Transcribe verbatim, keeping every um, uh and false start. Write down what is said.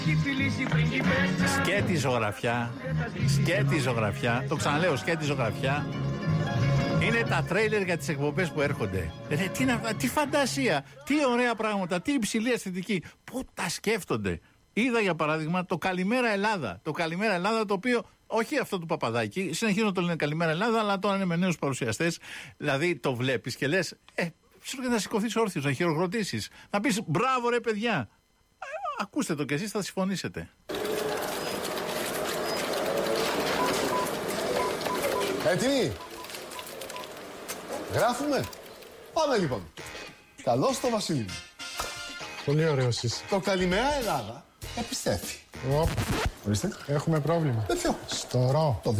Σκέτη ζωγραφιά. Σκέτη ζωγραφιά. Το ξαναλέω, σκέτη ζωγραφιά. Είναι τα τρέιλερ για τις εκπομπές που έρχονται. Ρε, τι, τι φαντασία, τι ωραία πράγματα, τι υψηλή αισθητική. Πού τα σκέφτονται. Είδα για παράδειγμα το Καλημέρα Ελλάδα. Το Καλημέρα Ελλάδα, το οποίο, όχι αυτό του Παπαδάκη, συνεχίζουν να το λένε Καλημέρα Ελλάδα, αλλά τώρα είναι με νέους παρουσιαστές. Δηλαδή το βλέπεις και λες, ε, ξέρω και να σηκωθείς όρθιος, να χειροκροτήσεις. Να πεις μπράβο ρε παιδιά. Ε, ακούστε το κι εσείς, θα συμφωνήσετε. Έτοιμοι. Γράφουμε. Πάμε λοιπόν. Καλώς το Βασίλη μου. Πολύ ωραίος είσαι. Το Καλημέρα Ελλάδα επιστρέφει. Οπ. Ορίστε. Έχουμε πρόβλημα. Δεν ποιο. Στο ρο. Το